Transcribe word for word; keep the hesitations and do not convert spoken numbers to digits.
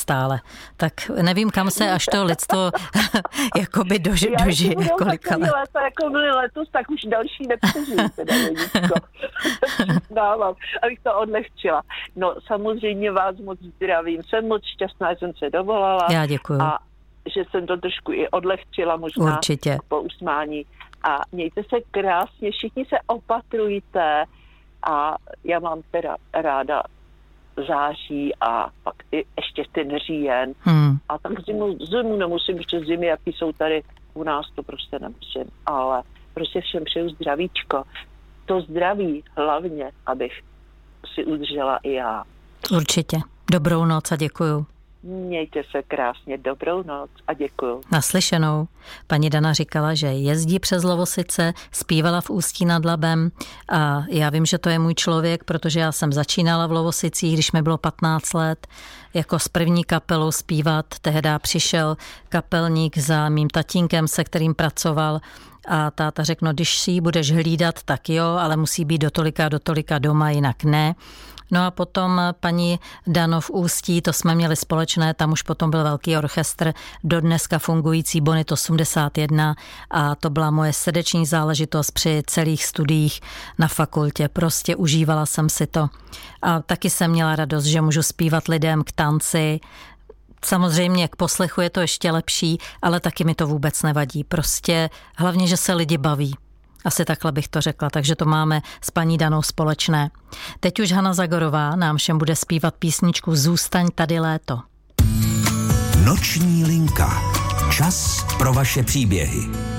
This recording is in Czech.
stále. Tak nevím, kam se až to lidstvo jakoby doži, dožije. Kolika let. Léta, jako byly letos, tak už další nepřežiju. Teda, dávám, abych to odlehčila. No samozřejmě vás moc zdravím. Jsem moc šťastná, že jsem se dovolala. Já děkuju. A že jsem to trošku i odlehčila možná. Určitě. Po usmání. A mějte se krásně, všichni se opatrujte a já mám teda ráda září a pak i ještě ten říjen. Hmm. A tak zimu, zimu nemusím, protože zimy, jaký jsou tady u nás, to prostě nemusím. Ale prostě všem přeju zdravíčko. To zdraví hlavně, abych si udržela i já. Určitě. Dobrou noc a děkuju. Mějte se krásně, dobrou noc a děkuju. Naslyšenou. Paní Dana říkala, že jezdí přes Lovosice, zpívala v Ústí nad Labem a já vím, že to je můj člověk, protože já jsem začínala v Lovosicích, když mi bylo patnáct let, jako s první kapelou zpívat. Tehdy přišel kapelník za mým tatínkem, se kterým pracoval a táta řekl, no když si ji budeš hlídat, tak jo, ale musí být do tolika, do tolika doma, jinak ne. No a potom paní Dano v Ústí, to jsme měli společné, tam už potom byl velký orchestr, dodneska fungující Bonit osmdesát jedna a to byla moje srdeční záležitost při celých studiích na fakultě. Prostě užívala jsem si to. A taky jsem měla radost, že můžu zpívat lidem k tanci. Samozřejmě k poslechu je to ještě lepší, ale taky mi to vůbec nevadí. Prostě hlavně, že se lidi baví. Asi takhle bych to řekla, takže to máme s paní Danou společné. Teď už Hana Zagorová nám všem bude zpívat písničku Zůstaň tady léto. Noční linka. Čas pro vaše příběhy.